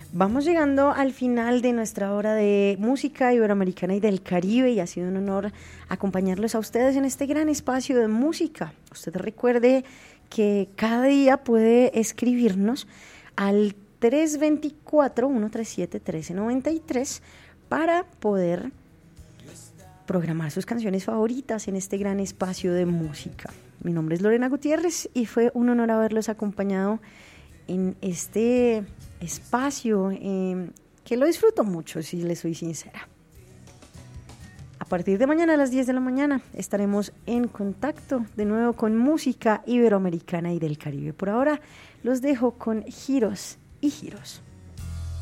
Vamos llegando al final de nuestra hora de música iberoamericana y del Caribe y ha sido un honor acompañarlos a ustedes en este gran espacio de música. Usted recuerde que cada día puede escribirnos al 324-137-1393 para poder programar sus canciones favoritas en este gran espacio de música. Mi nombre es Lorena Gutiérrez y fue un honor haberlos acompañado en este espacio que lo disfruto mucho, si les soy sincera. A partir de mañana a las 10 de la mañana estaremos en contacto de nuevo con música iberoamericana y del Caribe. Por ahora los dejo con Giros y Giros.